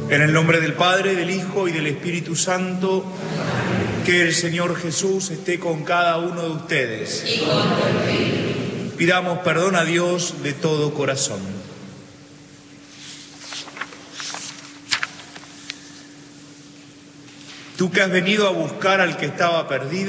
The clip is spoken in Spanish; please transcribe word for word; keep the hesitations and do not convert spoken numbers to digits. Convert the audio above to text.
En el nombre del Padre, del Hijo y del Espíritu Santo, que el Señor Jesús esté con cada uno de ustedes. Y con tu espíritu. Pidamos perdón a Dios de todo corazón. Tú que has venido a buscar al que estaba perdido,